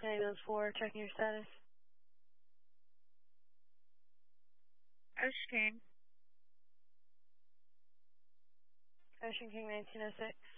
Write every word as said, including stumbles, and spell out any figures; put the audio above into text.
Ambulance four, checking your status. Ocean King. Ocean King nineteen oh six.